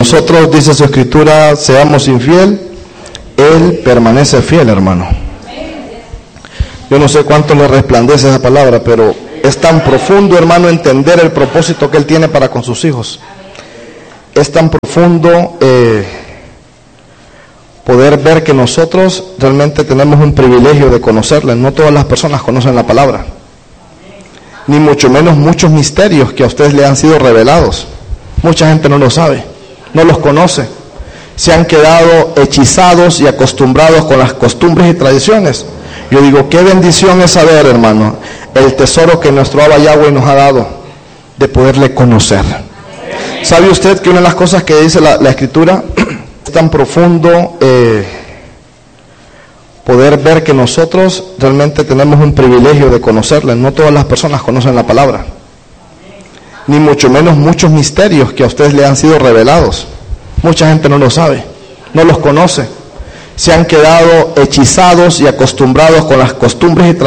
nosotros, dice su escritura, seamos infiel, Él permanece fiel, hermano. Yo no sé cuánto le resplandece esa palabra, pero es tan profundo, hermano, entender el propósito que Él tiene para con sus hijos. Es tan profundo poder ver que nosotros realmente tenemos un privilegio de conocerle. No todas las personas conocen la palabra, ni mucho menos muchos misterios que a ustedes le han sido revelados. Mucha gente no lo sabe, no los conoce. Se han quedado hechizados y acostumbrados con las costumbres y tradiciones. Yo digo, qué bendición es saber, hermano, el tesoro que nuestro Abba Yahweh nos ha dado, de poderle conocer. ¿Sabe usted que una de las cosas que dice la Escritura es tan profundo poder ver que nosotros realmente tenemos un privilegio de conocerle? No todas las personas conocen la palabra, ni mucho menos muchos misterios que a ustedes le han sido revelados. Mucha gente no lo sabe, no los conoce. Se han quedado hechizados y acostumbrados con las costumbres y tradiciones.